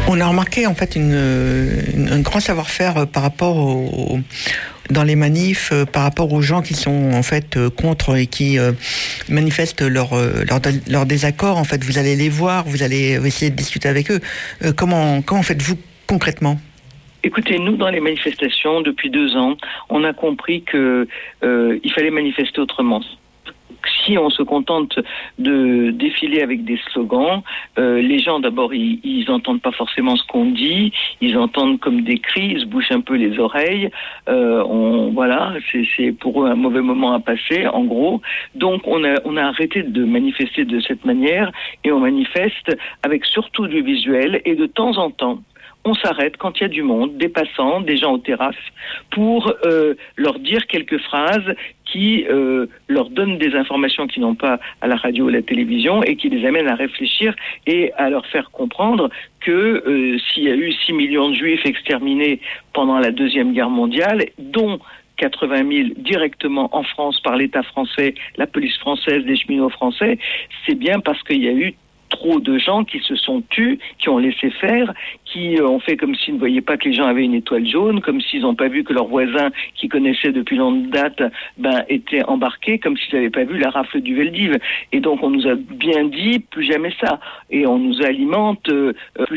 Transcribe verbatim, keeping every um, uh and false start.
On a remarqué en fait une, une, un grand savoir-faire par rapport au, dans les manifs, par rapport aux gens qui sont en fait contre et qui euh, manifestent leur, leur leur désaccord. En fait, vous allez les voir, vous allez essayer de discuter avec eux. Euh, comment comment faites-vous concrètement ? Écoutez, nous, dans les manifestations, depuis deux ans, on a compris que euh, il fallait manifester autrement. Si on se contente de défiler avec des slogans, euh, les gens d'abord ils, ils entendent pas forcément ce qu'on dit, ils entendent comme des cris, ils se bouchent un peu les oreilles. Euh, on voilà, c'est, c'est pour eux un mauvais moment à passer, en gros. Donc on a on a arrêté de manifester de cette manière et on manifeste avec surtout du visuel et de temps en temps. On s'arrête quand il y a du monde, des passants, des gens aux terrasses, pour euh, leur dire quelques phrases qui euh, leur donnent des informations qu'ils n'ont pas à la radio ou à la télévision et qui les amènent à réfléchir et à leur faire comprendre que euh, s'il y a eu six millions de juifs exterminés pendant la Deuxième Guerre mondiale, dont quatre-vingt mille directement en France par l'État français, la police française, les cheminots français, c'est bien parce qu'il y a eu trop de gens qui se sont tus, qui ont laissé faire, qui ont fait comme s'ils ne voyaient pas que les gens avaient une étoile jaune, comme s'ils n'ont pas vu que leurs voisins, qui connaissaient depuis longue date, ben, étaient embarqués, comme s'ils n'avaient pas vu la rafle du Veldiv. Et donc on nous a bien dit, plus jamais ça. Et on nous alimente euh, plus